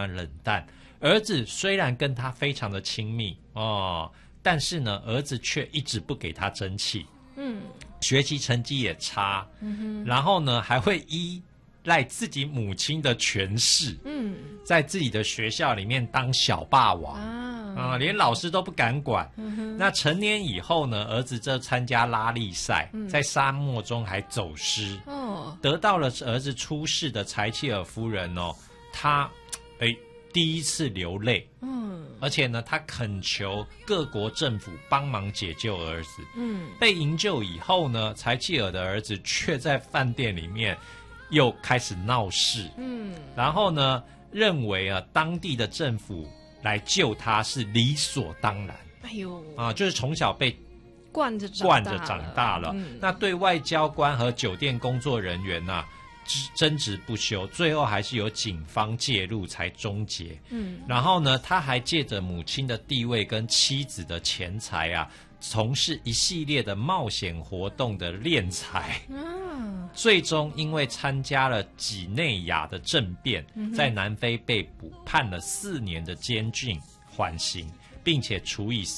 的冷淡。儿子虽然跟他非常的亲密哦，但是呢，儿子却一直不给他争气，学习成绩也差，然后呢，还会依赖自己母亲的权势，在自己的学校里面当小霸王连老师都不敢管。那成年以后呢，儿子就参加拉力赛，在沙漠中还走失，得到了儿子出世的柴契尔夫人哦，她第一次流泪，而且呢，他恳求各国政府帮忙解救儿子。被营救以后呢，柴契尔的儿子却在饭店里面又开始闹事。然后呢，认为当地的政府来救他是理所当然。就是从小被惯着长大了。那对外交官和酒店工作人员争执不休，最后还是由警方介入才终结。然后呢，他还借着母亲的地位跟妻子的钱财从事一系列的冒险活动的敛财。最终因为参加了几内亚的政变，在南非被捕，判了4年的监禁缓刑，并且处以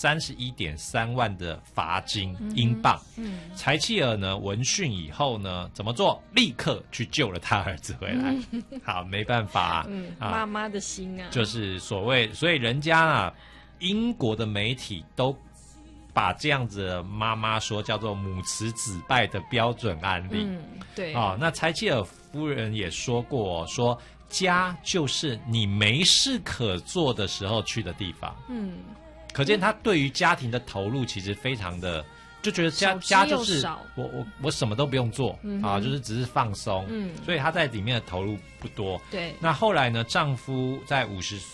31.3万的罚金英镑。柴契尔呢闻讯以后呢，怎么做？立刻去救了他儿子回来。好，没办法妈妈的心就是所以人家英国的媒体都把这样子的妈妈说叫做母慈子败的标准案例。 对那柴契尔夫人也说过，说家就是你没事可做的时候去的地方。可见他对于家庭的投入其实非常的，就觉得家就是我什么都不用做就是只是放松。所以他在里面的投入不多。 对， 那后来呢，丈夫在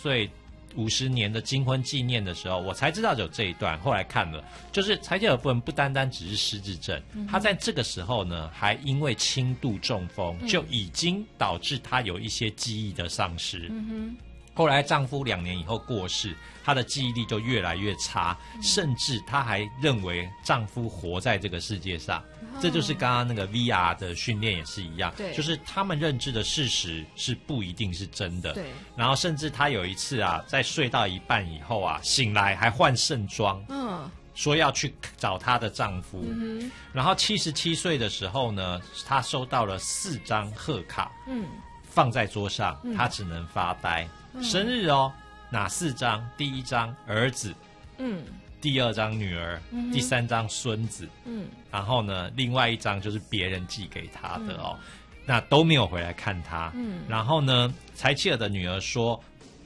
50年的金婚纪念的时候，我才知道有这一段。后来看了，就是柴契尔夫人不单单只是失智症，她在这个时候呢，还因为轻度中风，就已经导致她有一些记忆的丧失。后来丈夫2年以后过世，她的记忆力就越来越差，甚至她还认为丈夫活在这个世界上。这就是刚刚那个 VR 的训练也是一样，就是他们认知的事实是不一定是真的。然后甚至她有一次在睡到一半以后醒来还换盛装，说要去找她的丈夫。然后77岁的时候呢，她收到了4张贺卡，放在桌上，她只能发呆。生日哪4张？第1张儿子，第2张女儿，第3张孙子，然后呢，另外1张就是别人寄给他的那都没有回来看他。然后呢，柴契尔的女儿说，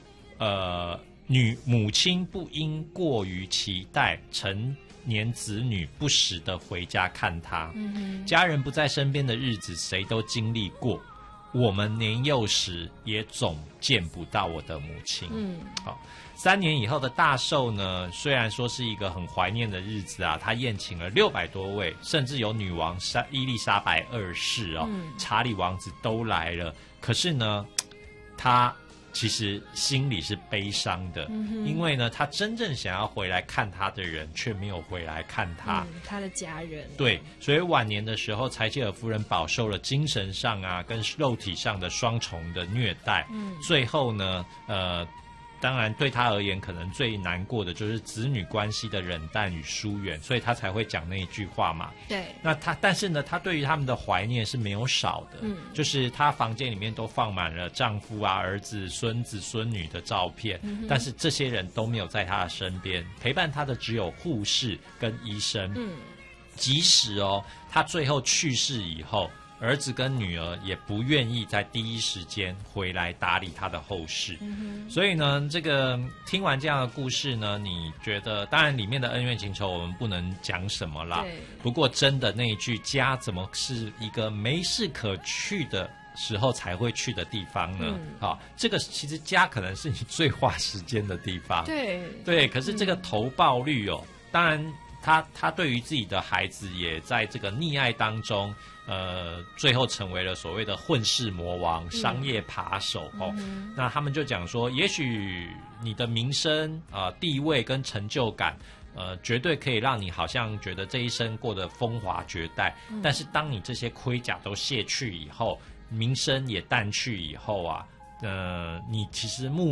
母亲不应过于期待成年子女不时的回家看他。家人不在身边的日子，谁都经历过。我们年幼时也总见不到我的母亲。好，3年以后的大寿呢，虽然说是一个很怀念的日子他宴请了600多位，甚至有女王伊丽莎白2世查理王子都来了。可是呢，他其实心里是悲伤的，因为呢，他真正想要回来看他的人却没有回来看他， 他的家人。 对，所以晚年的时候，柴契尔夫人饱受了精神上跟肉体上的双重的虐待。最后呢，当然对他而言，可能最难过的就是子女关系的冷淡与疏远，所以他才会讲那一句话嘛。 对。 那但是呢，他对于他们的怀念是没有少的。就是他房间里面都放满了丈夫儿子、孙子、孙女的照片，但是这些人都没有在他的身边，陪伴他的只有护士跟医生。即使他最后去世以后，儿子跟女儿也不愿意在第一时间回来打理他的后事。所以呢，这个听完这样的故事呢，你觉得当然里面的恩怨情仇我们不能讲什么啦，不过真的那一句家怎么是一个没事可去的时候才会去的地方呢？这个其实家可能是你最花时间的地方。对，可是这个投报率当然他对于自己的孩子也在这个溺爱当中，最后成为了所谓的混世魔王、商业扒手那他们就讲说，也许你的名声地位跟成就感，绝对可以让你好像觉得这一生过得风华绝代。但是当你这些盔甲都卸去以后，名声也淡去以后你其实